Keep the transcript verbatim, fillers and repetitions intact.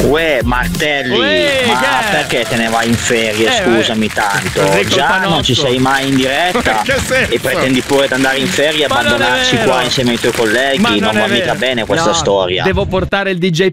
Uè Martelli, Uè, ma che è? perché te ne vai in ferie? Eh, Scusami eh. tanto. Enrico Già Panotto. non ci sei mai in diretta Che senso? e pretendi pure di andare in ferie e Ma non è abbandonarci vero. qua insieme ai tuoi colleghi. Ma Non non va è mica vero. bene questa No, storia. Devo portare il D J